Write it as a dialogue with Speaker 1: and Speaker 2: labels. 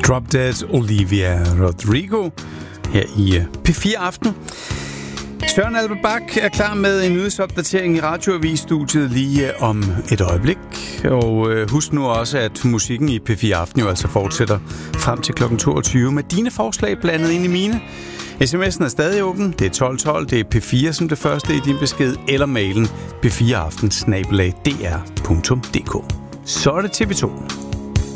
Speaker 1: Drop Dead Olivia Rodrigo her i P4 Aften. Søren Albert Bak er klar med en nyhedsopdatering i Radioavis-studiet lige om et øjeblik. Og husk nu også, at musikken i P4 Aften jo altså fortsætter frem til kl. 22 med dine forslag blandet ind i mine. SMS'en er stadig åben. Det er 1212. Det er P4 som det første i din besked. Eller mailen p4aften@dr.dk. Så er det TV2.